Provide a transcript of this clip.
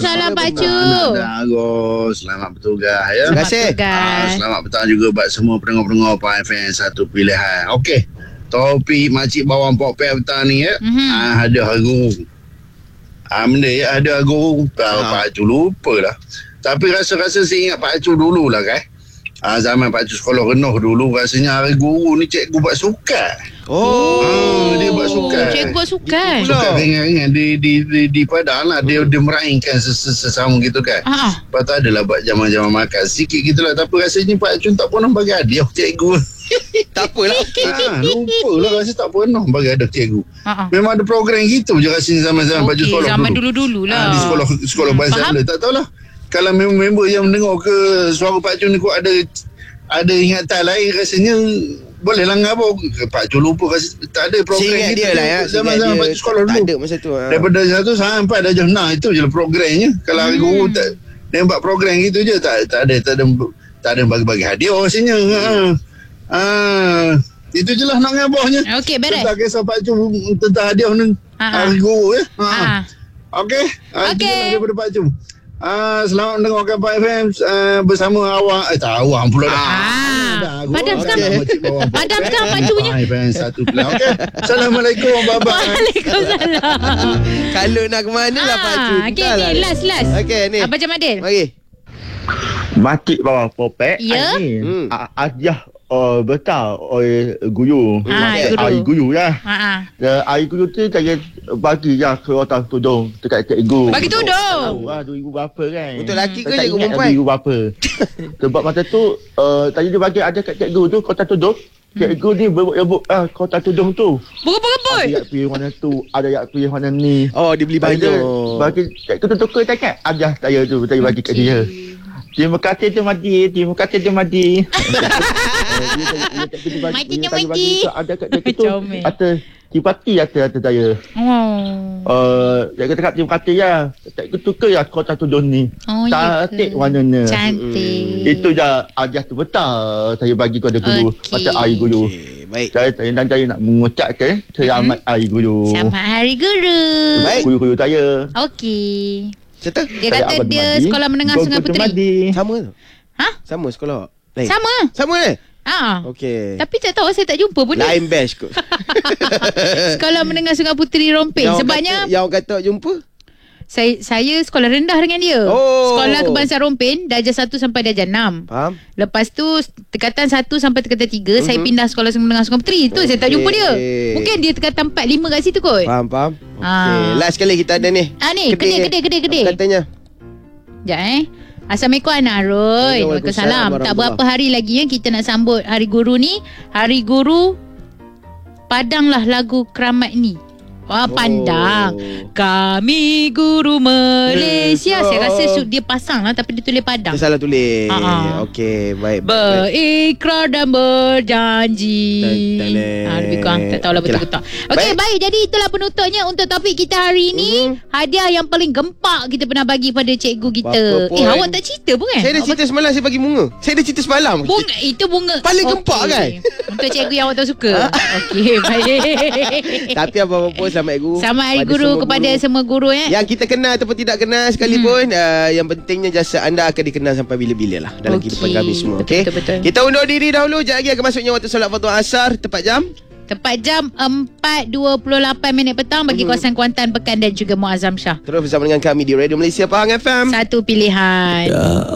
Waalaikumsalam Pak Cu. Selamat bertugas ya. Terima kasih. Selamat petang juga buat semua pendengar-pendengar Pak FM Satu Pilihan. Okey. Topik makcik bawang pok pek petang ni ya. Hadiah guru. Benda ya hadiah guru. Pak Cu lupa lah. Tapi rasa-rasa saya ingat Pak Cu dulu lah kan. Zaman Pak Cu sekolah rendah dulu, rasanya hari guru ni cikgu buat sukan. Dia buat sukan. Cikgu buat sukan. Sukan ringan-ringan di Padang lah. Dia meraihkan sesama gitu kan. Lepas tu adalah buat jaman-jaman makan sikit gitulah. Tapi rasanya Pak Cu tak pernah bagi hadiah cikgu. Tak apalah. Lupa lah, rasa tak pernah bagi hadiah cikgu. Memang ada program gitu je rasanya zaman-zaman Pak Cu sekolah zaman dulu. dulu lah. Di sekolah bahasa Melayu. Tak tahulah. Kalau member yang mendengar ke suara Pak Cu ni kok ada ingatan lain, rasanya boleh lah ngabur. Pak Cu lupa rasa tak ada program Seingat gitu. dia lah ya. Zaman-zaman Pak Cu sekolah dulu. Tak ada masa tu. Daripada satu sampai darjah 6 itu je lah programnya. Kalau hari guru tak buat program gitu je, tak ada bagi-bagi hadiah rasanya. Itu je lah nak ngabahnya. Okey, beres. Tak kisah Pak Cu tentang hadiah ni hari guru ya. Okey. Itu je daripada Pak Cu. Selamat mendengarkan Pak FM bersama awak. Awak pula dah. Padam sekarang. Padam sekarang Pak Cu-nya. Pak FM Satu Pilihan. Okey. Assalamualaikum. Bye-bye. Waalaikumsalam. Kalau nak ke mana lah Pak Cu. Okey, last. Okey, ni. Abang Jamadil. Mari. Makcik bawang popek Ya. Ajar betul guru. Air guru lah. Air guru tu saya bagi lah ke otak tudung dekat cikgu. Bagi tudung. Tahu 2000 berapa kan. Untuk lelaki ke Tak cikgu ingat perempuan? 2000 berapa. Sebab masa tu tadi dia bagi ada kat cikgu tu kotak tudung. Cikgu ni berebut kotak tudung tu. Berebut-berebut. Ada yang pilih warna tu, ada yang pilih warna ni. Dia beli banyak. Bagi cikgu tu tukar tak kan? Ajar saya tu tadi bagi kat dia. Terima kasih tu Madi. Mati. Ada kat dia tu atas simpati atas saya. Saya cakap terima kasih ya. Cikgu tukar ya kotak tudung ni. Cantik warnanya. Cantik. Itu je ajar tu betul saya bagi kepada guru. Masa air guru. Baik. Saya nak mengucapkan selamat Hari Guru. Selamat Hari Guru. Baik. Guru-guru saya. Okey. Serta? Dia kata dia sekolah menengah Sungai Puteri. Sama tu? Sama sekolah awak? Lain? Sama Okey. Tapi tak tahu, saya tak jumpa pun dia. Lain batch kot. Sekolah menengah Sungai Puteri Rompin. Sebabnya yang kata jumpa? Saya sekolah rendah dengan dia. Sekolah kebangsaan Rompin darjah 1 sampai darjah 6. Faham. Lepas tu tingkatan 1 sampai tingkatan 3 saya pindah sekolah menengah Sungai Puteri. Itu saya tak jumpa dia. Mungkin dia tingkatan 4 5 kat situ kot. Faham. Okey. Last sekali kita ada ni. Ni kedai. Katanya. Sekejap Assalamualaikum Anak Arun. Waalaikumsalam. Tak berapa hari lagi kita nak sambut Hari Guru ni. Hari Guru, padanglah lagu keramat ni. Pandang kami guru Malaysia. Saya rasa dia pasang lah, tapi dia tulis Padang. Dia salah tulis. Okey, baik. Berikrar dan berjanji. Lebih kurang tak tahulah betul ke tak. Okey, baik. Jadi itulah penutupnya untuk topik kita hari ini. Hadiah yang paling gempak kita pernah bagi pada cikgu kita. Awak tak cerita pun kan? Saya dah cerita semalam, saya bagi bunga. Saya dah cerita semalam. Bunga, itu bunga paling gempak kan? Untuk cikgu yang awak tak suka. Okey, baik. Tapi apa-apa pun selamat Hari Guru. Selamat Hari Guru kepada semua guru Yang kita kenal ataupun tidak kenal sekalipun, yang pentingnya jasa anda akan dikenal sampai bila-bila lah dalam kehidupan kami semua. Okey. Betul. Kita undur diri dahulu. Sekejap lagi akan masuknya waktu solat fardu asar tepat jam 4.28 petang bagi kawasan Kuantan, Pekan dan juga Muazzam Shah. Terus bersama dengan kami di Radio Malaysia Pahang FM. Satu Pilihan. Ya